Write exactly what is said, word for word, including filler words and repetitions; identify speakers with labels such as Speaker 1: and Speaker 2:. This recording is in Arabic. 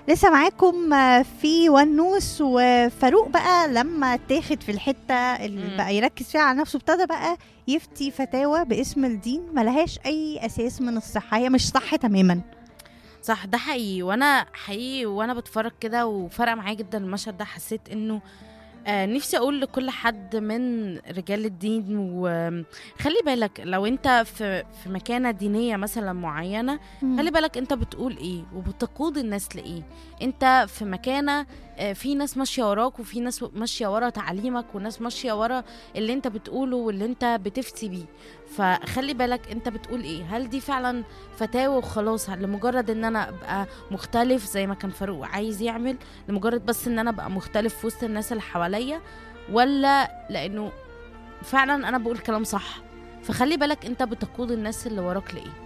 Speaker 1: لسه معاكم آه، في ونوس وفاروق بقى لما تاخد في الحتة اللي
Speaker 2: مم.
Speaker 1: بقى يركز فيها على نفسه، ابتدى بقى يفتي فتاوى باسم الدين ملهاش أي أساس من الصحة، هي مش صح تماما.
Speaker 2: صح، ده حقيقي. وانا حقيقي وانا بتفرج كده وفرق معايا جدا المشهد ده، حسيت انه آه نفسي اقول لكل حد من رجال الدين، وخلي بالك لو انت في في مكانة دينية مثلا معينة،
Speaker 1: مم.
Speaker 2: خلي بالك انت بتقول ايه وبتقود الناس لايه. انت في مكانة آه في ناس ماشية وراك، وفي ناس ماشية ورا تعليمك، وناس ماشية ورا اللي انت بتقوله واللي انت بتفتي بيه. فخلي بالك انت بتقول ايه. هل دي فعلا فتاوى وخلاص لمجرد ان انا ابقى مختلف زي ما كان فاروق عايز يعمل، لمجرد بس ان انا ابقى مختلف في وسط الناس اللي حواليا، ولا لانه فعلا انا بقول كلام صح؟ فخلي بالك انت بتقود الناس اللي وراك لايه.